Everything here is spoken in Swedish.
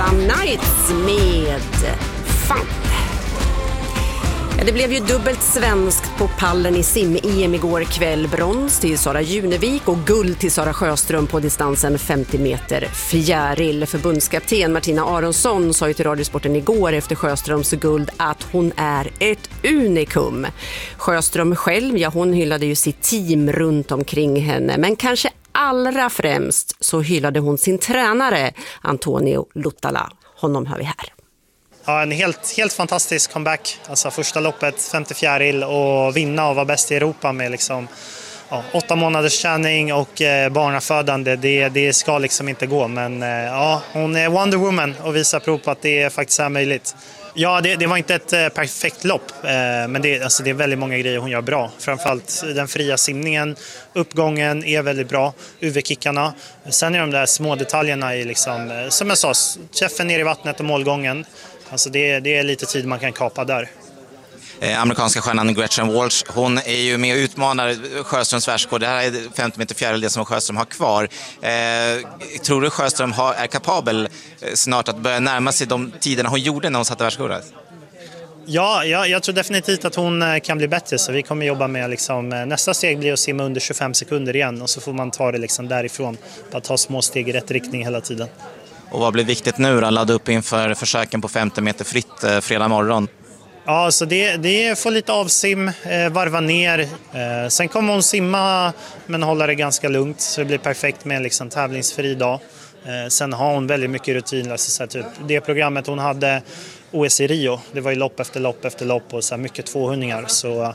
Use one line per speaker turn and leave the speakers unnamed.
Nights med Fun. Ja, det blev ju dubbelt svenskt på pallen i sim-EM igår kväll. Brons till Sara Junevik och guld till Sara Sjöström på distansen 50 meter fjäril. Förbundskapten Martina Aronsson sa ju till Radiosporten igår efter Sjöströms guld att hon är ett unikum. Sjöström själv, ja, hon hyllade ju sitt team runt omkring henne, men kanske allra främst så hyllade hon sin tränare Antonio Luttala. Honom hör vi här.
Ja, en helt fantastisk comeback. Alltså första loppet, 50 fjäril och vinna och vara bäst i Europa med liksom, 8 månaders träning och barnafödande. Det ska liksom inte gå. Men hon är Wonder Woman och visar prov på att det faktiskt är möjligt. Ja, det var inte ett perfekt lopp, men det är väldigt många grejer hon gör bra. Framförallt den fria simningen, uppgången är väldigt bra, UV-kickarna. Sen är de där små detaljerna i, liksom, som jag sa, träffen ner i vattnet och målgången. Alltså det är lite tid man kan kapa där.
Amerikanska stjärnan Gretchen Walsh, hon är ju med och utmanar Sjöströms världsrekord. Det här är 50 meter fjäril, det som Sjöström har kvar. Tror du Sjöström är kapabel snart att börja närma sig de tiderna hon gjorde när hon satte världsrekordet?
Ja, jag tror definitivt att hon kan bli bättre, så vi kommer jobba med liksom, nästa steg blir att simma under 25 sekunder igen och så får man ta det liksom därifrån, bara ta små steg i rätt riktning hela tiden.
Och vad blir viktigt nu då? Ladda upp inför försöken på 50 meter fritt fredag morgon.
Ja, så det får lite avsim, varva ner. Sen kommer hon simma men hålla det ganska lugnt, så det blir perfekt med en liksom tävlingsfri dag. Sen har hon väldigt mycket rutin. Så typ, det programmet hon hade OS i Rio, det var ju lopp efter lopp efter lopp och så här mycket 200-ar. Så